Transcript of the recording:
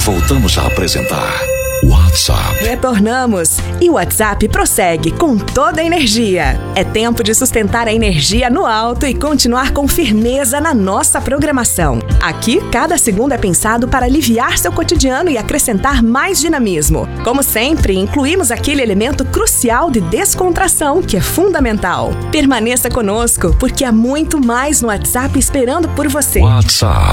voltamos a apresentar WhatsApp. Retornamos e o WhatsApp prossegue com toda a energia. É tempo de sustentar a energia no alto e continuar com firmeza na nossa programação. Aqui, cada segundo é pensado para aliviar seu cotidiano e acrescentar mais dinamismo. Como sempre, incluímos aquele elemento crucial de descontração que é fundamental. Permaneça conosco, porque há muito mais no WhatsApp esperando por você. WhatsApp.